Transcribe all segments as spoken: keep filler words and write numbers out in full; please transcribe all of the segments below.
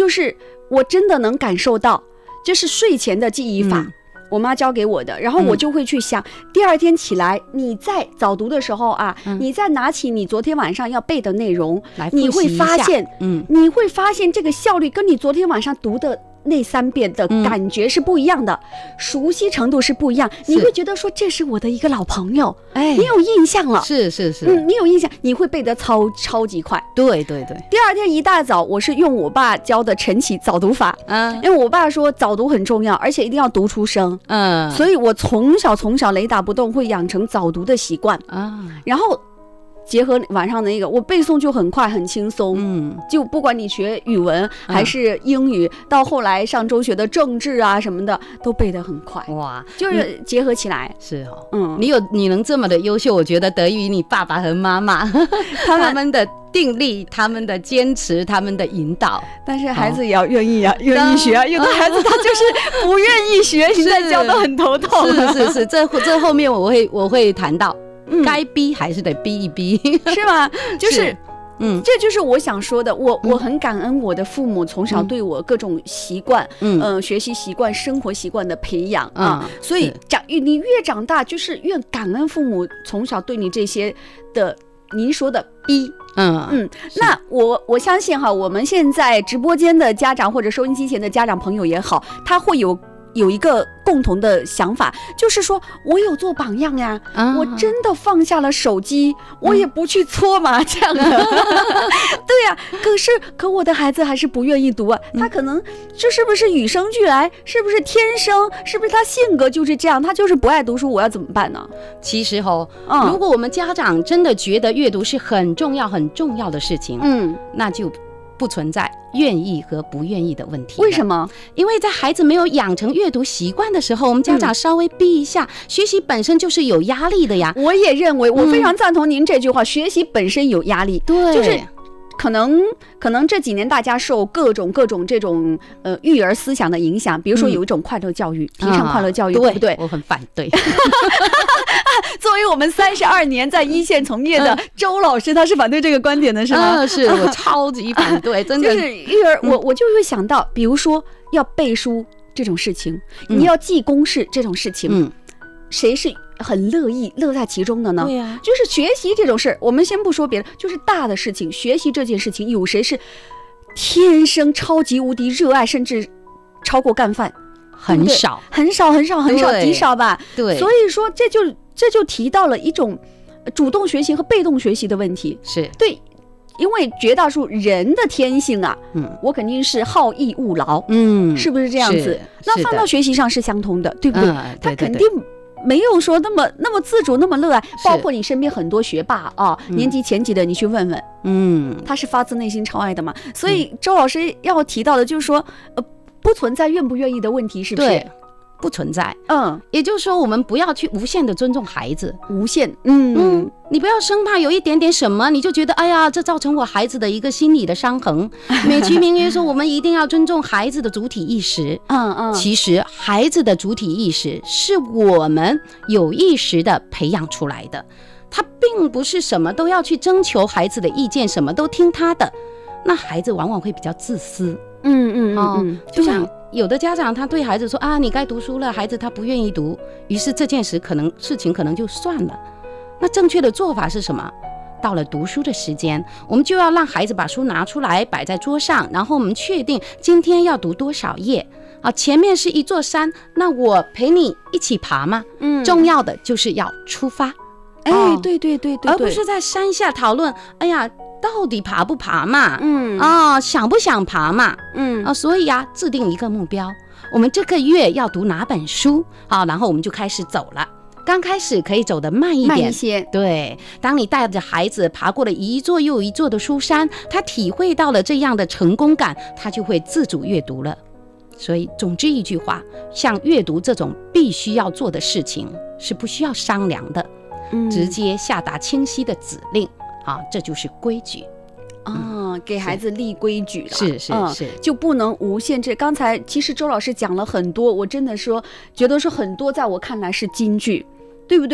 就是我真的能感受到，这是睡前的记忆法。嗯，我妈教给我的，然后我就会去想，嗯、第二天起来，你在早读的时候啊，嗯、你再拿起你昨天晚上要背的内容，你会发现，嗯，你会发现这个效率跟你昨天晚上读的那三遍的感觉是不一样的，嗯、熟悉程度是不一样，你会觉得说这是我的一个老朋友，哎，你有印象了， 是是是， 嗯，你有印象，你会背得超超级快， 对对对。 第二天一大早，我是用我爸教的晨起早读法，嗯，因为我爸说早读很重要，而且一定要读出声，嗯，所以我从小从小雷打不动会养成早读的习惯啊，然后。结合晚上的那个，我背诵就很快很轻松，嗯，就不管你学语文还是英语，嗯、到后来上中学的政治啊什么的，都背得很快，哇，就是结合起来， 是哦，嗯，你有你能这么的优秀，我觉得得益于你爸爸和妈妈他们他们的定力、他们的坚持、他们的引导， 但是孩子也要愿意啊，愿、哦、意学啊，有的孩子他就是不愿意学，现在教得很头痛， 是是是，这这后面我会我会谈到。嗯、该逼还是得逼一逼， 是吗？就是，是嗯，这就是我想说的。我、嗯、我很感恩我的父母从小对我各种习惯，嗯、呃，学习习惯、生活习惯的培养、嗯、啊。所以长你越长大，就是越感恩父母从小对你这些的，您说的逼。嗯嗯，那我我相信哈，我们现在直播间的家长或者收音机前的家长朋友也好，他会有。有一个共同的想法，就是说我有做榜样呀、啊，我真的放下了手机，我也不去搓麻将了。对呀、啊，可是可我的孩子还是不愿意读啊，他可能这是不是与生俱来，是不是天生，是不是他性格就是这样，他就是不爱读书，我要怎么办呢？ 其实哦，嗯、如果我们家长真的觉得阅读是很重要很重要的事情，嗯，那就不存在愿意和不愿意的问题。 为什么？ 因为在孩子没有养成阅读习惯的时候，我们家长稍微逼一下、嗯、学习本身就是有压力的呀。 我也认为，我非常赞同您这句话、嗯、学习本身有压力， 对， 就是可能可能这几年大家受各种各种这种呃育儿思想的影响，比如说有一种快乐教育、嗯、提倡快乐教育、啊、对不对？ 我很反对。 作为我们三十二年在一线从业的周老师，他是反对这个观点的，是吗？ 嗯、是我超级反对，真的。 就是育儿，我我就会想到，比如说要背书这种事情，嗯、你要记公式这种事情，嗯，谁是很乐意乐在其中的呢？ 对呀、啊， 就是学习这种事，我们先不说别的，就是大的事情，学习这件事情，有谁是天生超级无敌热爱，甚至超过干饭？ 很少， 很少，很少，很少，极少吧？ 对， 所以说这就。这就提到了一种主动学习和被动学习的问题， 是对， 因为绝大多数人的天性啊，嗯，我肯定是好逸恶劳，嗯，是不是这样子？那放到学习上是相通的，对不对？嗯、他肯定没有说那么那么自主，那么热爱。包括你身边很多学霸啊，年级前几的，你去问问，嗯，他是发自内心超爱的嘛？所以周老师要提到的就是说，呃，不存在愿不愿意的问题，是不是？ 对，不存在，嗯，也就是说，我们不要去无限的尊重孩子，无限，嗯嗯，你不要生怕有一点点什么，你就觉得，哎呀，这造成我孩子的一个心理的伤痕。美其名曰说，我们一定要尊重孩子的主体意识，嗯嗯，其实孩子的主体意识是我们有意识的培养出来的，他并不是什么都要去征求孩子的意见，什么都听他的，那孩子往往会比较自私，嗯嗯嗯嗯，就像。有的家长他对孩子说啊，你该读书了，孩子他不愿意读，于是这件事可能事情可能就算了。那正确的做法是什么？到了读书的时间，我们就要让孩子把书拿出来摆在桌上，然后我们确定今天要读多少页啊？前面是一座山，那我陪你一起爬吗？嗯，重要的就是要出发。 哎，哦、对对对 对, 对， 而不是在山下讨论。哎呀。到底爬不爬嘛？嗯啊、哦，想不想爬嘛？嗯啊，所以啊，制定一个目标，我们这个月要读哪本书啊？然后我们就开始走了。刚开始可以走得慢一点， 慢一些。 对，当你带着孩子爬过了一座又一座的书山，他体会到了这样的成功感，他就会自主阅读了。所以，总之一句话，像阅读这种必须要做的事情，是不需要商量的，嗯、直接下达清晰的指令。啊，这就是规矩啊，给孩子立规矩了， 是是是、嗯， 就不能无限制。刚才其实周老师讲了很多，我真的说觉得说很多，在我看来是金句，对不对？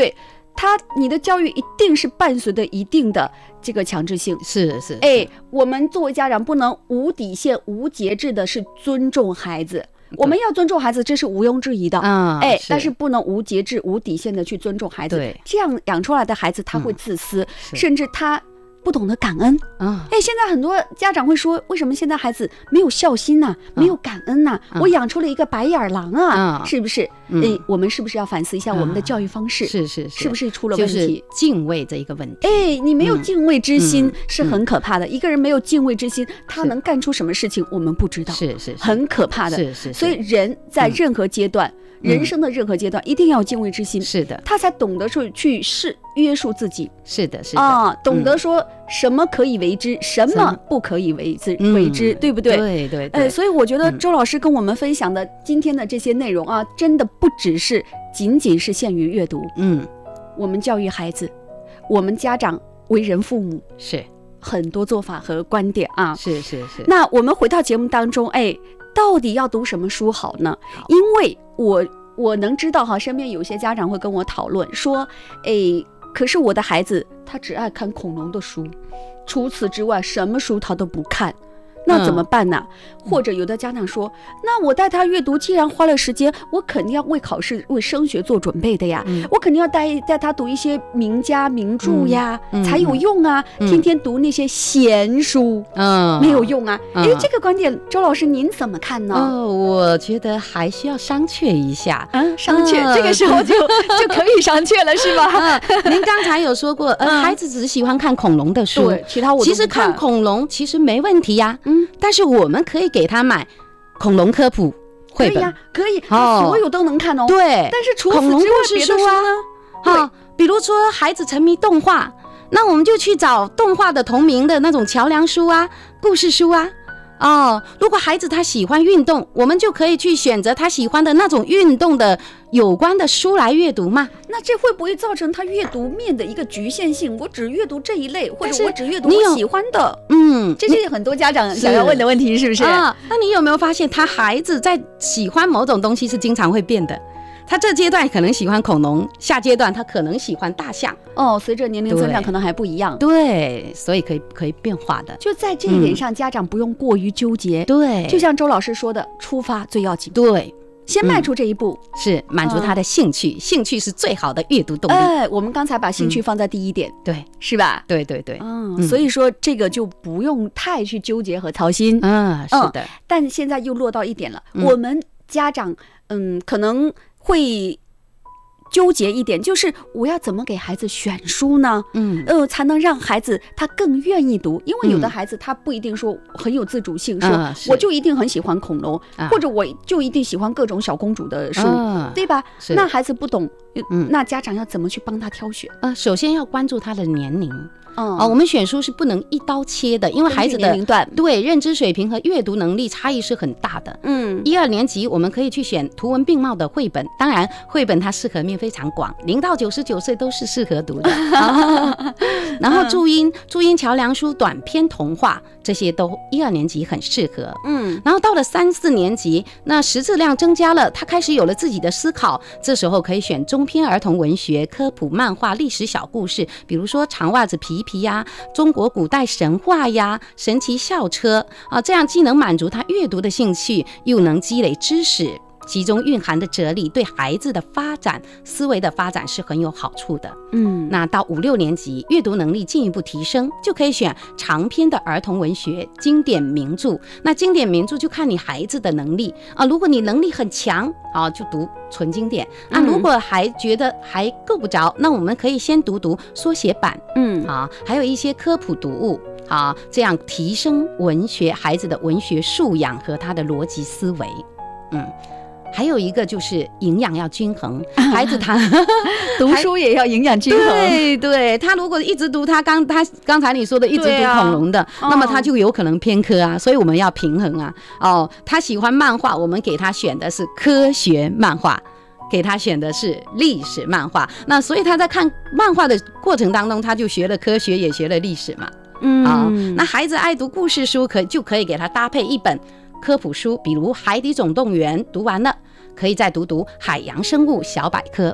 他你的教育一定是伴随着一定的这个强制性， 是是， 哎，我们作为家长不能无底线、无节制的是尊重孩子，我们要尊重孩子，这是毋庸置疑的，嗯，哎，是但是不能无节制、无底线的去尊重孩子，对，这样养出来的孩子他会自私，嗯、甚至他不懂得感恩啊！哎，现在很多家长会说，为什么现在孩子没有孝心呐、啊，没有感恩呐、啊嗯？我养出了一个白眼狼啊，嗯、是不是？嗯，哎，我们是不是要反思一下我们的教育方式？ 是是是， 是不是出了问题？ 就是敬畏这一个问题。 哎，你没有敬畏之心是很可怕的。一个人没有敬畏之心，他能干出什么事情，我们不知道， 是是， 很可怕的。 是是， 所以人在任何阶段。人生的任何阶段一定要有敬畏之心， 是的， 他才懂得说去是约束自己， 是的，是的啊，懂得说什么可以为之，什么不可以为之，为之，对不对？ 对对对。 哎，所以我觉得周老师跟我们分享的今天的这些内容啊，真的不只是仅仅是限于阅读，嗯，我们教育孩子，我们家长为人父母是很多做法和观点啊， 是是是。 那我们回到节目当中，哎。到底要读什么书好呢？因为我我能知道哈，身边有些家长会跟我讨论说，哎，可是我的孩子他只爱看恐龙的书，除此之外什么书他都不看。那怎么办呢、嗯？或者有的家长说，那我带他阅读，既然花了时间，我肯定要为考试、为升学做准备的呀。嗯、我肯定要带带他读一些名家名著呀，嗯、才有用啊。嗯、天天读那些闲书，嗯，没有用啊。哎、嗯，这个观点，周老师您怎么看呢？ 哦，我觉得还需要商榷一下。 嗯，商榷，呃、这个时候就就可以商榷了，是吧？ 嗯、您刚才有说过，呃，嗯、孩子只喜欢看恐龙的书， 对，其他我都不看。 其实看恐龙其实没问题呀。嗯。但是我们可以给他买恐龙科普绘本， 可以呀、啊，可以，哦、所有都能看哦。 对， 但是除此之外，别的书呢？ 哈，比如说孩子沉迷动画，那我们就去找动画的同名的那种桥梁书啊、故事书啊。哦，如果孩子他喜欢运动，我们就可以去选择他喜欢的那种运动的有关的书来阅读嘛。 那这会不会造成他阅读面的一个局限性？我只阅读这一类，或者我只阅读我喜欢的。嗯，这是很多家长想要问的问题，是不是？ 啊，那你有没有发现，他孩子在喜欢某种东西是经常会变的？他这阶段可能喜欢恐龙，下阶段他可能喜欢大象哦，随着年龄增长可能还不一样。 对，所以可以可以变化的。 就在这一点上，嗯、家长不用过于纠结。 对， 就像周老师说的，出发最要紧。 对， 先迈出这一步， 嗯、是满足他的兴趣，嗯、兴趣是最好的阅读动力。 哎，我们刚才把兴趣放在第一点， 嗯、对， 是吧？ 对对对， 嗯，嗯所以说这个就不用太去纠结和操心。 嗯，是的。嗯、 但现在又落到一点了，嗯、我们家长嗯可能会。纠结一点，就是我要怎么给孩子选书呢？嗯，呃，才能让孩子他更愿意读，因为有的孩子他不一定说很有自主性，嗯、说、嗯、我就一定很喜欢恐龙，啊、或者我就一定喜欢各种小公主的书，啊、对吧？那孩子不懂，嗯，那家长要怎么去帮他挑选？ 呃，首先要关注他的年龄。哦、呃，我们选书是不能一刀切的，因为孩子的对认知水平和阅读能力差异是很大的。嗯，一二年级我们可以去选图文并茂的绘本，当然绘本它适合面非常广，零到九十九岁都是适合读的。啊、然后注音、注音桥梁书、短篇童话这些都一二年级很适合。嗯，然后到了三四年级，那识字量增加了，他开始有了自己的思考，这时候可以选中篇儿童文学、科普漫画、历史小故事，比如说长袜子皮皮呀、中国古代神话呀、神奇校车啊，这样既能满足他阅读的兴趣，又能积累知识，其中蕴含的哲理对孩子的发展、思维的发展是很有好处的。嗯，那到五六年级，阅读能力进一步提升，就可以选长篇的儿童文学、经典名著。那经典名著就看你孩子的能力啊，如果你能力很强啊，就读纯经典啊。如果还觉得还够不着，那我们可以先读读缩写版，嗯，啊，还有一些科普读物。啊，这样提升文学孩子的文学素养和他的逻辑思维。嗯，还有一个就是营养要均衡，孩子他读书也要营养均衡。 对对，他如果一直读他刚他刚才你说的一直读恐龙的，啊、那么他就有可能偏科啊，所以我们要平衡啊。哦，他喜欢漫画，我们给他选的是科学漫画。给他选的是历史漫画，那所以他在看漫画的过程当中，他就学了科学，也学了历史嘛。嗯，哦，那孩子爱读故事书，可就可以给他搭配一本科普书，比如《海底总动员》，读完了可以再读读《海洋生物小百科》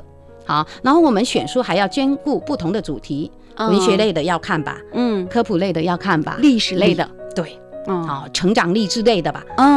好，然后我们选书还要兼顾不同的主题，文学类的要看吧，嗯，科普类的要看吧， 历史类的， 对，好，成长励志类的吧，